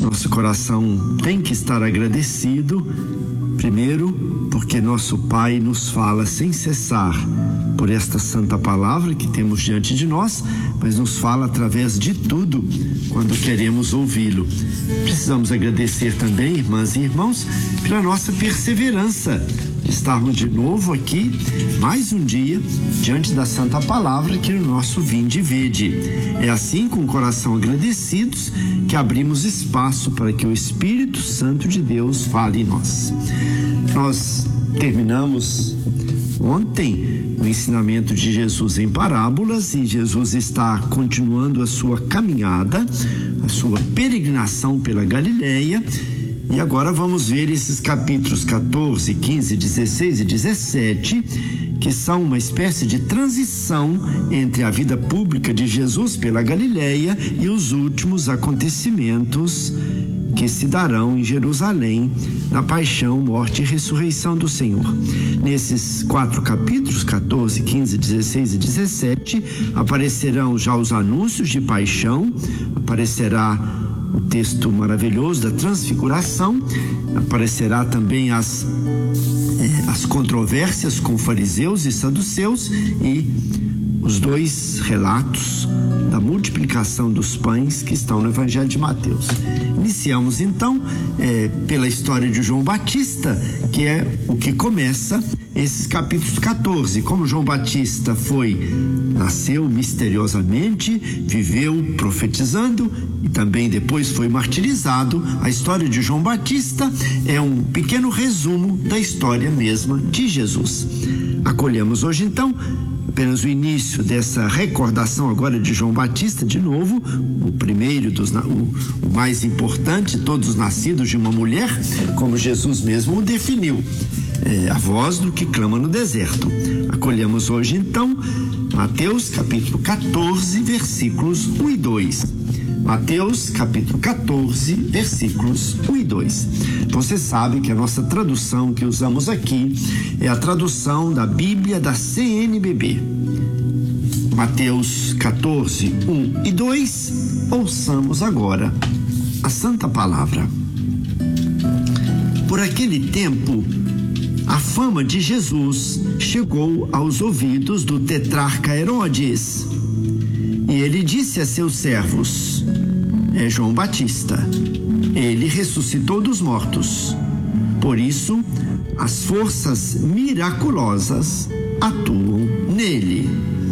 Nosso coração tem que estar agradecido, primeiro, porque nosso Pai nos fala sem cessar por esta santa palavra que temos diante de nós, mas nos fala através de tudo quando queremos ouvi-lo. Precisamos agradecer também, irmãs e irmãos, pela nossa perseverança de estarmos de novo aqui, mais um dia, diante da santa palavra aqui no nosso Vinde e Vede. É assim, com o coração agradecidos, que abrimos espaço para que o Espírito Santo de Deus fale em nós. Nós terminamos ontem o ensinamento de Jesus em parábolas e Jesus está continuando a sua caminhada, a sua peregrinação pela Galileia. E agora vamos ver esses capítulos 14, 15, 16 e 17, que são uma espécie de transição entre a vida pública de Jesus pela Galileia e os últimos acontecimentos que se darão em Jerusalém na paixão, morte e ressurreição do Senhor. Nesses 4 capítulos, 14, 15, 16 e 17, aparecerão já os anúncios de paixão, aparecerá o texto maravilhoso da transfiguração, aparecerá também as controvérsias com fariseus e saduceus e os 2 relatos da multiplicação dos pães que estão no Evangelho de Mateus. Iniciamos então pela história de João Batista, que é o que começa esses capítulos 14. Como João Batista nasceu misteriosamente, viveu profetizando e também depois foi martirizado, a história de João Batista é um pequeno resumo da história mesma de Jesus. Acolhemos hoje então apenas o início dessa recordação agora de João Batista, de novo, o primeiro o mais importante, todos os nascidos de uma mulher, como Jesus mesmo o definiu, a voz do que clama no deserto. Acolhemos hoje então Mateus capítulo 14, versículos 1 e 2. Mateus capítulo 14, versículos 1 e 2. Você sabe que a nossa tradução que usamos aqui é a tradução da Bíblia da CNBB. Mateus 14, 1 e 2. Ouçamos agora a Santa Palavra. Por aquele tempo, a fama de Jesus chegou aos ouvidos do tetrarca Herodes. E ele disse a seus servos: é João Batista. Ele ressuscitou dos mortos. Por isso, as forças miraculosas atuam nele.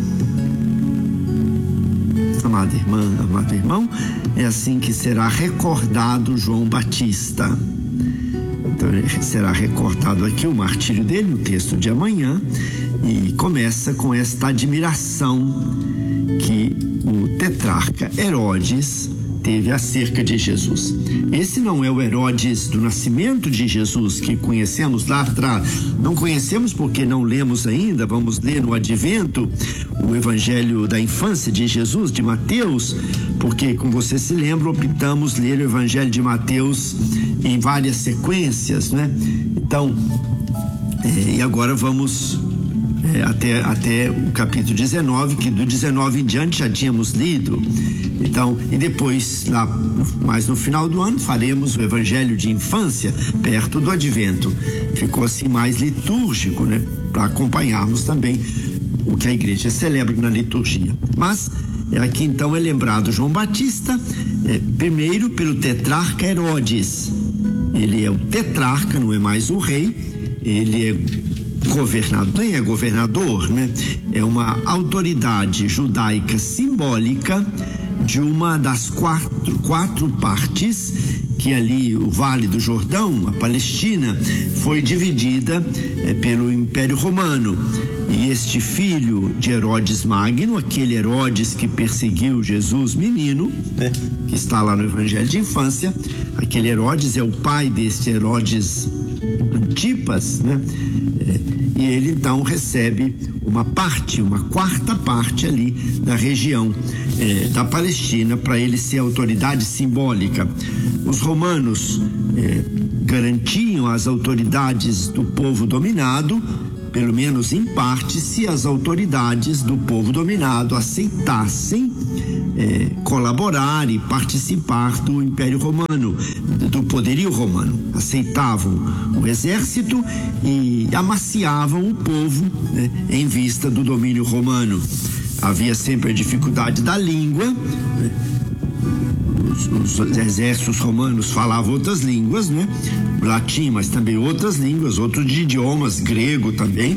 Amada irmã, amado irmão, é assim que será recordado João Batista. Então, será recordado aqui o martírio dele no texto de amanhã e começa com esta admiração que o tetrarca Herodes teve acerca de Jesus. Esse não é o Herodes do nascimento de Jesus que conhecemos lá atrás. Não conhecemos porque não lemos ainda. Vamos ler no Advento o Evangelho da infância de Jesus, de Mateus, porque, como você se lembra, optamos ler o Evangelho de Mateus em várias sequências, né? Então, e agora vamos até o capítulo 19, que do 19 em diante já tínhamos lido. Então, e depois, lá mais no final do ano, faremos o Evangelho de infância, perto do Advento. Ficou assim mais litúrgico, né? Para acompanharmos também o que a igreja celebra na liturgia. Mas, aqui então é lembrado João Batista, primeiro pelo tetrarca Herodes. Ele é o tetrarca, não é mais o rei, ele é governador, nem é governador, né? É uma autoridade judaica simbólica de uma das quatro partes que ali o Vale do Jordão, a Palestina, foi dividida pelo Império Romano. E este filho de Herodes Magno, aquele Herodes que perseguiu Jesus menino, né, que está lá no Evangelho de infância, aquele Herodes é o pai deste Herodes Antipas, né? E ele então recebe uma quarta parte ali da região da Palestina, para ele ser autoridade simbólica. Os romanos garantiam as autoridades do povo dominado, pelo menos em parte, se as autoridades do povo dominado aceitassem colaborar e participar do Império Romano, do poderio romano. Aceitavam o exército e amaciavam o povo, né, em vista do domínio romano. Havia sempre a dificuldade da língua, né? Os exércitos romanos falavam outras línguas, né? Latim, mas também outras línguas, outros idiomas, grego também.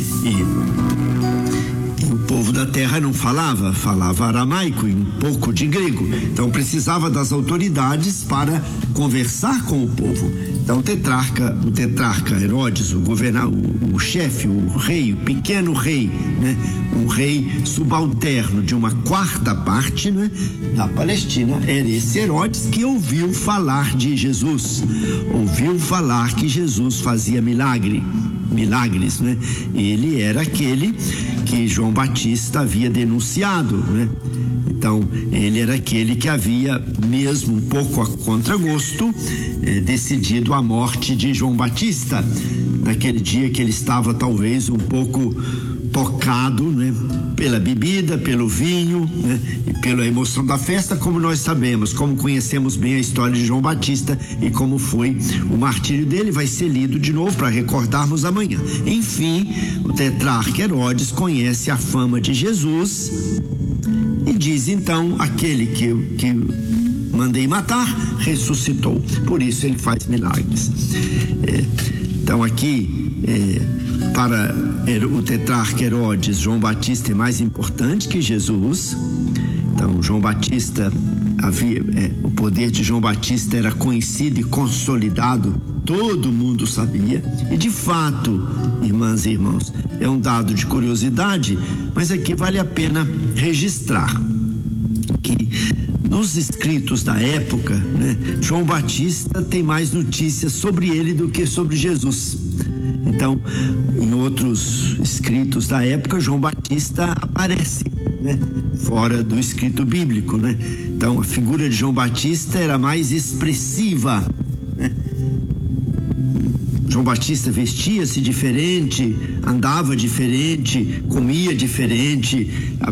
E o povo da terra não falava aramaico e um pouco de grego. Então precisava das autoridades para conversar com o povo. Então o tetrarca Herodes, o chefe, o rei, o pequeno rei, né? Um rei subalterno de uma quarta parte, né, da Palestina, era esse Herodes que ouviu falar de Jesus, ouviu falar que Jesus fazia milagres, né? Ele era aquele que João Batista havia denunciado, né? Então, ele era aquele que havia, mesmo um pouco a contragosto, decidido a morte de João Batista, naquele dia que ele estava talvez um pouco tocado, né, pela bebida, pelo vinho, né, e pela emoção da festa, como nós sabemos, como conhecemos bem a história de João Batista e como foi o martírio dele, vai ser lido de novo para recordarmos amanhã. Enfim, o tetrarca Herodes conhece a fama de Jesus e diz então: aquele que mandei matar ressuscitou, por isso ele faz milagres. Então aqui para o tetrarca Herodes, João Batista é mais importante que Jesus. Então João Batista o poder de João Batista era conhecido e consolidado, todo mundo sabia. E de fato, irmãs e irmãos, é um dado de curiosidade, mas aqui vale a pena registrar que nos escritos da época, né, João Batista tem mais notícias sobre ele do que sobre Jesus. Então, em outros escritos da época, João Batista aparece, né, fora do escrito bíblico, né? Então, a figura de João Batista era mais expressiva, né? João Batista vestia-se diferente, andava diferente, comia diferente,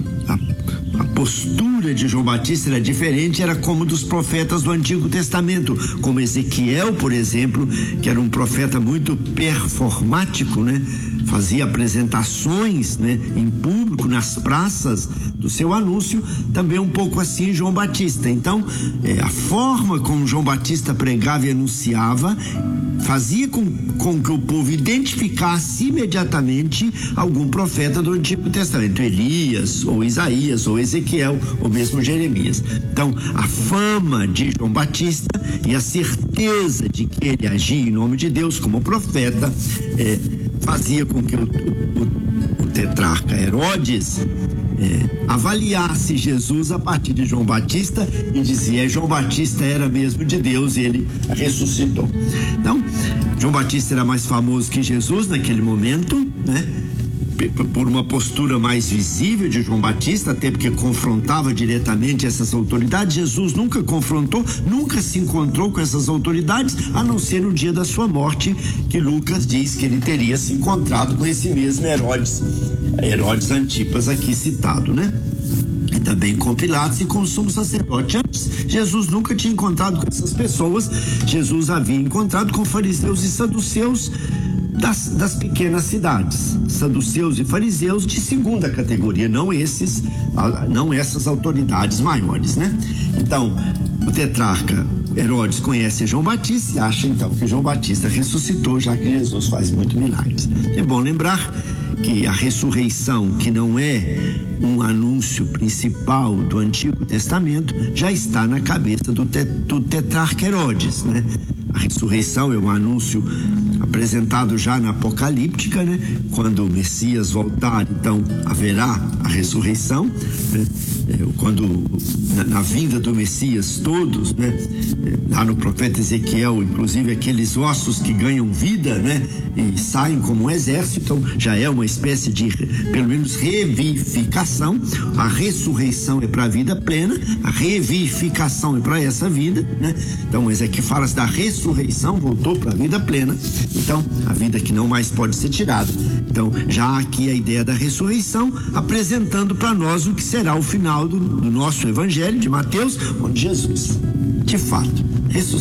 a postura de João Batista era diferente, era como dos profetas do Antigo Testamento, como Ezequiel, por exemplo, que era um profeta muito performático, né? Fazia apresentações, né, em público, nas praças do seu anúncio, também um pouco assim João Batista. Então, a forma como João Batista pregava e anunciava fazia com que o povo identificasse imediatamente algum profeta do Antigo Testamento, Elias, ou Isaías, ou Ezequiel, ou mesmo Jeremias. Então, a fama de João Batista e a certeza de que ele agia em nome de Deus como profeta fazia com que o tetrarca Herodes avaliasse Jesus a partir de João Batista e dizia: João Batista era mesmo de Deus e ele ressuscitou. Então, João Batista era mais famoso que Jesus naquele momento, né? Por uma postura mais visível de João Batista, até porque confrontava diretamente essas autoridades. Jesus nunca confrontou, nunca se encontrou com essas autoridades, a não ser no dia da sua morte, que Lucas diz que ele teria se encontrado com esse mesmo Herodes Antipas aqui citado, né? E também com Pilatos e com o sumo sacerdote. Antes, Jesus nunca tinha encontrado com essas pessoas. Jesus havia encontrado com fariseus e saduceus das pequenas cidades, saduceus e fariseus de segunda categoria, não essas autoridades maiores, né? Então, o tetrarca Herodes conhece João Batista e acha então que João Batista ressuscitou, já que Jesus faz muitos milagres. É bom lembrar que a ressurreição, que não é um anúncio principal do Antigo Testamento, já está na cabeça do tetrarca Herodes, né? A ressurreição é um anúncio apresentado já na Apocalíptica, né? Quando o Messias voltar, então haverá a ressurreição, né? Quando na vinda do Messias todos, né? Lá no profeta Ezequiel, inclusive aqueles ossos que ganham vida, né? E saem como um exército, então já é uma uma espécie de, pelo menos, revivificação. A ressurreição é para a vida plena, a revivificação é para essa vida, né? Então, mas aqui fala-se da ressurreição, voltou para a vida plena, então, a vida que não mais pode ser tirada. Então, já aqui a ideia da ressurreição, apresentando para nós o que será o final do nosso evangelho de Mateus, onde Jesus, de fato, ressuscitou.